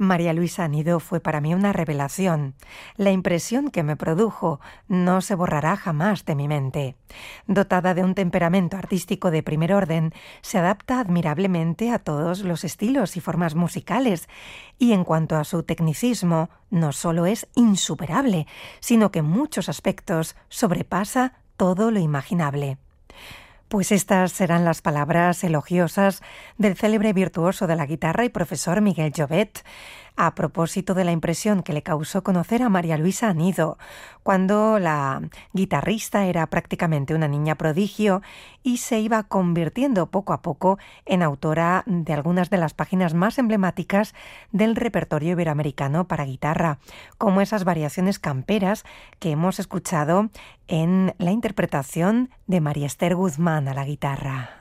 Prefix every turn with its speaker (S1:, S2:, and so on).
S1: María Luisa Anido fue para mí una revelación. La impresión que me produjo no se borrará jamás de mi mente. Dotada de un temperamento artístico de primer orden, se adapta admirablemente a todos los estilos y formas musicales, y en cuanto a su tecnicismo, no solo es insuperable, sino que en muchos aspectos sobrepasa todo lo imaginable. Pues estas serán las palabras elogiosas del célebre virtuoso de la guitarra y profesor Miguel Llobet, a propósito de la impresión que le causó conocer a María Luisa Anido, cuando la guitarrista era prácticamente una niña prodigio y se iba convirtiendo poco a poco en autora de algunas de las páginas más emblemáticas del repertorio iberoamericano para guitarra, como esas variaciones camperas que hemos escuchado en la interpretación de María Esther Guzmán a la guitarra.